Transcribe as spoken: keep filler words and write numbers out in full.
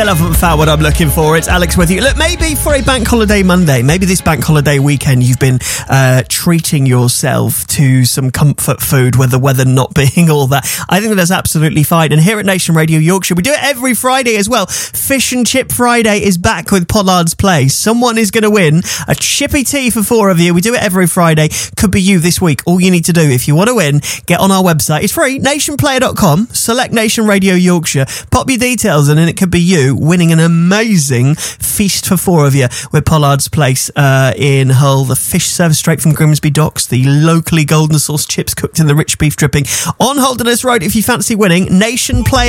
I haven't found what I'm looking for. It's Alex with you. Look, maybe for a bank holiday Monday, maybe this bank holiday weekend, you've been uh, treating yourself to some comfort food, with the weather not being all that. I think that's absolutely fine. And here at Nation Radio Yorkshire, we do it every Friday as well. Fish and Chip Friday is back with Pollard's Place. Someone is going to win a chippy tea for four of you. We do it every Friday. Could be you this week. All you need to do, if you want to win, get on our website. It's free, nation player dot com. Select Nation Radio Yorkshire. Pop your details in and it could be you winning an amazing feast for four of you with Pollard's Place uh, in Hull. The fish served straight from Grimsby Docks, the locally golden sauce chips cooked in the rich beef dripping on Holderness Road. If you fancy winning, Nation Player